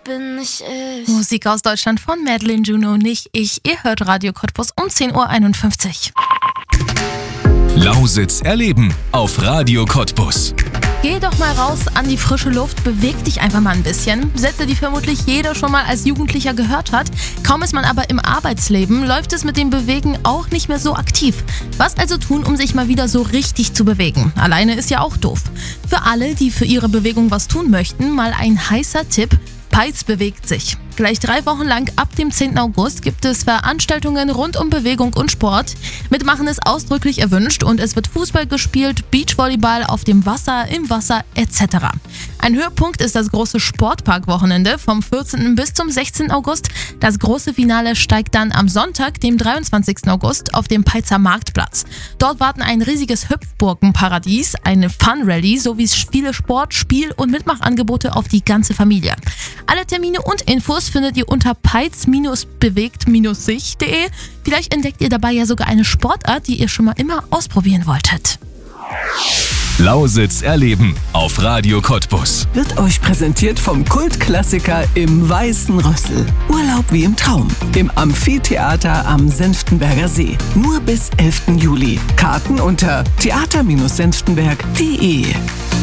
bin nicht ich. Musik aus Deutschland von Madeline Juno, nicht ich. Ihr hört Radio Cottbus um 10:51 Uhr. Lausitz erleben auf Radio Cottbus. Geh doch mal raus an die frische Luft, beweg dich einfach mal ein bisschen. Sätze, die vermutlich jeder schon mal als Jugendlicher gehört hat. Kaum ist man aber im Arbeitsleben, läuft es mit dem Bewegen auch nicht mehr so aktiv. Was also tun, um sich mal wieder so richtig zu bewegen? Alleine ist ja auch doof. Für alle, die für ihre Bewegung was tun möchten, mal ein heißer Tipp: Peitz bewegt sich. Gleich 3 Wochen lang ab dem 10. August gibt es Veranstaltungen rund um Bewegung und Sport. Mitmachen ist ausdrücklich erwünscht und es wird Fußball gespielt, Beachvolleyball auf dem Wasser, im Wasser etc. Ein Höhepunkt ist das große Sportpark-Wochenende vom 14. bis zum 16. August. Das große Finale steigt dann am Sonntag, dem 23. August, auf dem Peitzer Marktplatz. Dort warten ein riesiges Hüpfburgenparadies, eine Fun-Rallye sowie viele Sport-, Spiel- und Mitmachangebote auf die ganze Familie. Alle Termine und Infos findet ihr unter peitz-bewegt-sich.de. Vielleicht entdeckt ihr dabei ja sogar eine Sportart, die ihr schon mal immer ausprobieren wolltet. Lausitz erleben auf Radio Cottbus. Wird euch präsentiert vom Kultklassiker Im Weißen Rössel. Urlaub wie im Traum. Im Amphitheater am Senftenberger See. Nur bis 11. Juli. Karten unter theater-senftenberg.de.